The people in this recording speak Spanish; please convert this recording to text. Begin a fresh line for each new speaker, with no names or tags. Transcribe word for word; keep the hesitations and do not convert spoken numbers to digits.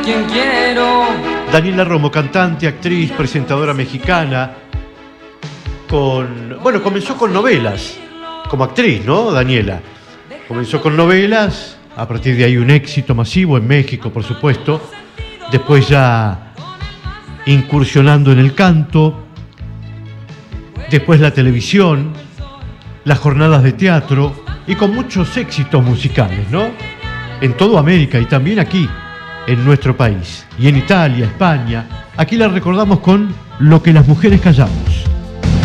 quien quiero.
Daniela Romo, cantante, actriz, presentadora mexicana, con... Bueno, comenzó con novelas, como actriz, ¿no, Daniela? Comenzó con novelas, a partir de ahí un éxito masivo en México, por supuesto. Después ya incursionando en el canto, después la televisión, las jornadas de teatro y con muchos éxitos musicales, ¿no? En toda América y también aquí, en nuestro país. Y en Italia, España, aquí la recordamos con Lo que las mujeres callamos.